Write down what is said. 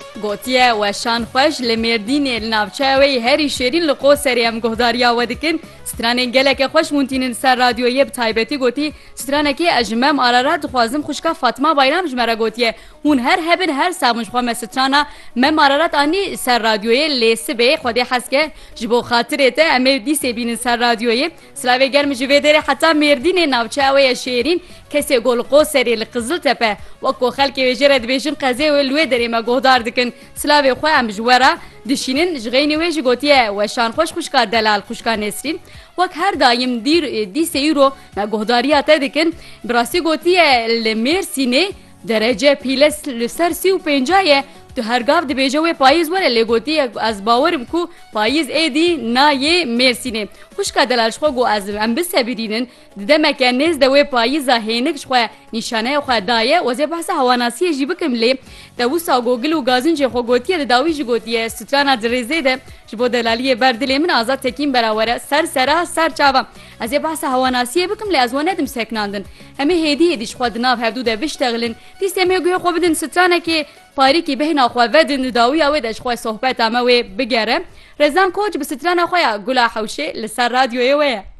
گوتیه و شان خوش لمردین ناوچاوی هری شیرین لقو سریم گهداریا ودکن سترانه گلک خوش مونتینن سر رادیویه بتایبتی گوتی سترانه که اجمم آرارات خوازم خوشکا فاطمه بایرام جمره گوتیه هون هر هبن هر سامنش خواه مسترانه مم آرارات آنی سر رادیویه لیسه به خودی حسکه جبو خاطرته امیر دیسه بینن سر رادیویه سلاوی گرم جوه داره حتی مردین ناوچاوی شیرین کسی گل قو سری لقزل تپه وکو خلکی وجرد بیشن قضیه و لوی داره ما گهدار دکن سلاوی خواه ام جوارا دشینن جغینی ویج گوتیه و شان خوشکار دلال خوشکار نسرین وک هر دایم دی سیرو ما گهداریات دکن براسی گوتیه لمرسینه درجه پیلس لسر 35 تو هرگاف دی بیجوی پاییز وره لگوتی از باورم کو پاییز ایدی نایه مرسینه خوشکا دلالش خو گو از ام بسبرینن دمک نز دوی پاییز هینک خو نشانه خو دایه وزه بحث هواناسی جیبکم لی دوسا گوگل و گازنج خو گوتی داوی گوتی سترانا درزه ده جبو دلالی بردل من آزاد تکیم براوره سر چاوا از بحث هواناسی بکم لی از وندم سکناندن همه هدی دیش خو دناف هبدو ده بشتغلن دیسمه گو خو بدن سترانا که پاری کی بهنا خو ودن داوی او دش خو صحبت امه بگره رزان کوچ به سترانا خو گلا حوشه لسر رادیو وی